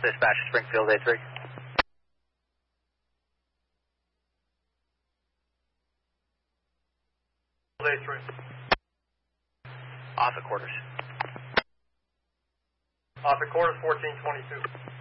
Dispatch Springfield A3. A3. Off at quarters. Off at quarters 1422.